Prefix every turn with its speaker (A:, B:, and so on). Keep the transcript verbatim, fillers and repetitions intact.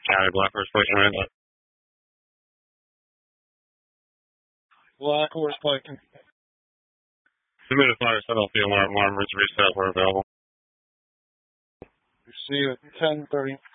A: County, Black Horse Place, right?
B: Black Horse Pike.
A: Submit a fire set off the alarm. Alarm is reset. We're available.
B: See you at ten thirty.